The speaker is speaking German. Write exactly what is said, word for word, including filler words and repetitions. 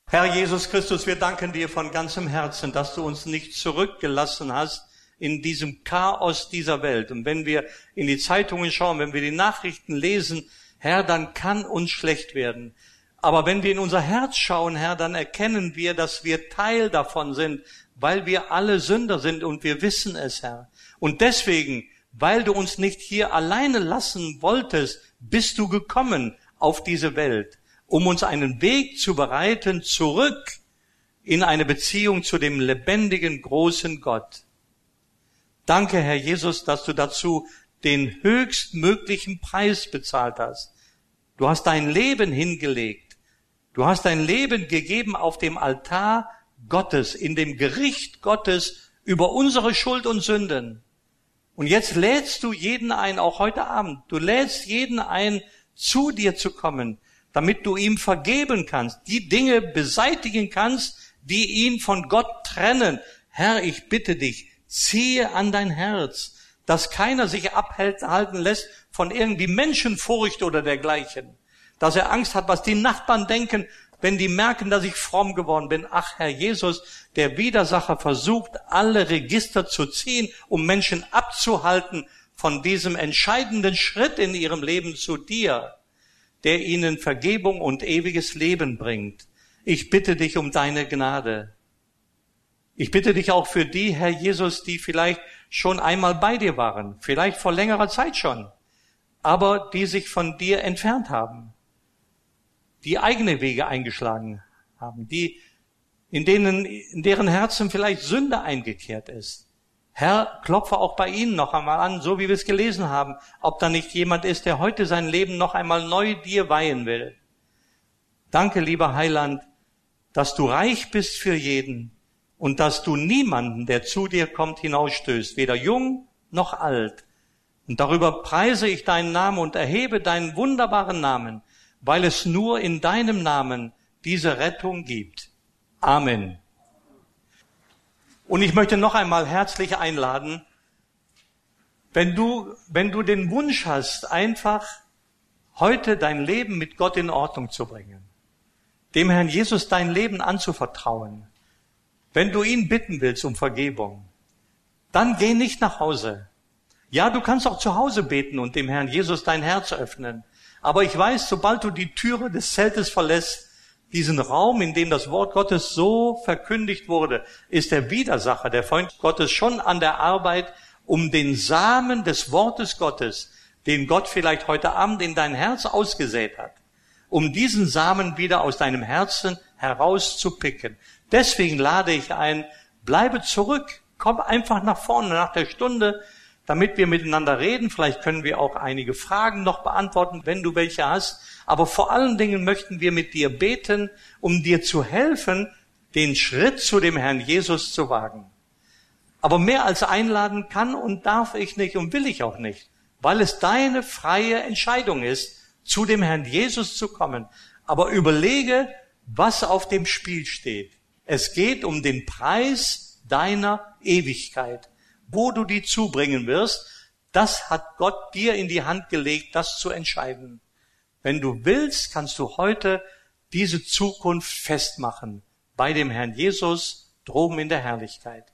Herr Jesus Christus, wir danken dir von ganzem Herzen, dass du uns nicht zurückgelassen hast in diesem Chaos dieser Welt. Und wenn wir in die Zeitungen schauen, wenn wir die Nachrichten lesen, Herr, dann kann uns schlecht werden. Aber wenn wir in unser Herz schauen, Herr, dann erkennen wir, dass wir Teil davon sind, weil wir alle Sünder sind und wir wissen es, Herr. Und deswegen, weil du uns nicht hier alleine lassen wolltest, bist du gekommen auf diese Welt, um uns einen Weg zu bereiten, zurück in eine Beziehung zu dem lebendigen, großen Gott. Danke, Herr Jesus, dass du dazu den höchstmöglichen Preis bezahlt hast. Du hast dein Leben hingelegt. Du hast dein Leben gegeben auf dem Altar Gottes, in dem Gericht Gottes über unsere Schuld und Sünden. Und jetzt lädst du jeden ein, auch heute Abend, du lädst jeden ein, zu dir zu kommen, damit du ihm vergeben kannst, die Dinge beseitigen kannst, die ihn von Gott trennen. Herr, ich bitte dich, ziehe an dein Herz, dass keiner sich abhalten lässt von irgendwie Menschenfurcht oder dergleichen, dass er Angst hat, was die Nachbarn denken, wenn die merken, dass ich fromm geworden bin. Ach, Herr Jesus, der Widersacher versucht, alle Register zu ziehen, um Menschen abzuhalten von diesem entscheidenden Schritt in ihrem Leben zu dir, der ihnen Vergebung und ewiges Leben bringt. Ich bitte dich um deine Gnade. Ich bitte dich auch für die, Herr Jesus, die vielleicht schon einmal bei dir waren, vielleicht vor längerer Zeit schon, aber die sich von dir entfernt haben, die eigene Wege eingeschlagen haben, die, in denen, in deren Herzen vielleicht Sünde eingekehrt ist. Herr, klopfe auch bei ihnen noch einmal an, so wie wir es gelesen haben, ob da nicht jemand ist, der heute sein Leben noch einmal neu dir weihen will. Danke, lieber Heiland, dass du reich bist für jeden und dass du niemanden, der zu dir kommt, hinausstößt, weder jung noch alt. Und darüber preise ich deinen Namen und erhebe deinen wunderbaren Namen, weil es nur in deinem Namen diese Rettung gibt. Amen. Und ich möchte noch einmal herzlich einladen, wenn du, wenn du den Wunsch hast, einfach heute dein Leben mit Gott in Ordnung zu bringen, dem Herrn Jesus dein Leben anzuvertrauen, wenn du ihn bitten willst um Vergebung, dann geh nicht nach Hause. Ja, du kannst auch zu Hause beten und dem Herrn Jesus dein Herz öffnen. Aber ich weiß, sobald du die Türe des Zeltes verlässt, diesen Raum, in dem das Wort Gottes so verkündigt wurde, ist der Widersacher, der Feind Gottes, schon an der Arbeit, um den Samen des Wortes Gottes, den Gott vielleicht heute Abend in dein Herz ausgesät hat, um diesen Samen wieder aus deinem Herzen herauszupicken. Deswegen lade ich ein, bleibe zurück, komm einfach nach vorne nach der Stunde, damit wir miteinander reden. Vielleicht können wir auch einige Fragen noch beantworten, wenn du welche hast. Aber vor allen Dingen möchten wir mit dir beten, um dir zu helfen, den Schritt zu dem Herrn Jesus zu wagen. Aber mehr als einladen kann und darf ich nicht und will ich auch nicht, weil es deine freie Entscheidung ist, zu dem Herrn Jesus zu kommen. Aber überlege, was auf dem Spiel steht. Es geht um den Preis deiner Ewigkeit. Wo du die zubringen wirst, das hat Gott dir in die Hand gelegt, das zu entscheiden. Wenn du willst, kannst du heute diese Zukunft festmachen bei dem Herrn Jesus droben in der Herrlichkeit.